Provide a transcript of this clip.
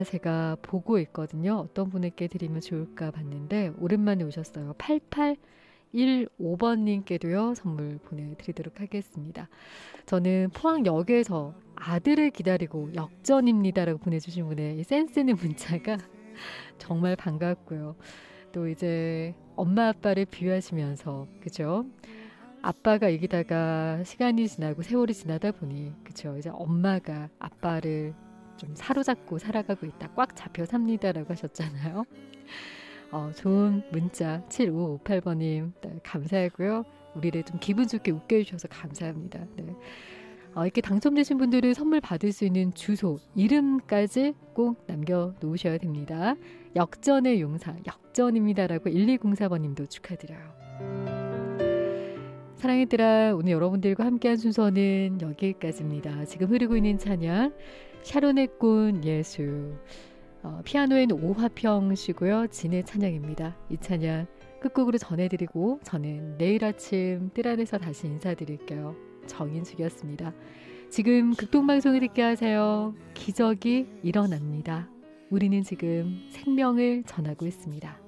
제가 보고 있거든요. 어떤 분에게 드리면 좋을까 봤는데 오랜만에 오셨어요. 8815번님께도요. 선물 보내드리도록 하겠습니다. 저는 포항역에서 아들을 기다리고 역전입니다라고 보내주신 분의 이 센스 있는 문자가 정말 반갑고요. 또 이제 엄마 아빠를 비유하시면서 그죠? 아빠가 이기다가 시간이 지나고 세월이 지나다 보니 그쵸? 이제 엄마가 아빠를 좀 사로잡고 살아가고 있다. 꽉 잡혀 삽니다라고 하셨잖아요. 좋은 문자 7558번님 감사하고요. 우리를 좀 기분 좋게 웃겨주셔서 감사합니다. 네. 이렇게 당첨되신 분들은 선물 받을 수 있는 주소, 이름까지 꼭 남겨놓으셔야 됩니다. 역전의 용사, 역전입니다라고 1204번님도 축하드려요. 사랑했더라. 오늘 여러분들과 함께한 순서는 여기까지입니다. 지금 흐르고 있는 찬양 샤론의 꽃 예수, 피아노에는 오화평 씨고요. 진의 찬양입니다. 이 찬양 끝곡으로 전해드리고 저는 내일 아침 뜰 안에서 다시 인사드릴게요. 정인숙이었습니다. 지금 극동방송을 듣게 하세요. 기적이 일어납니다. 우리는 지금 생명을 전하고 있습니다.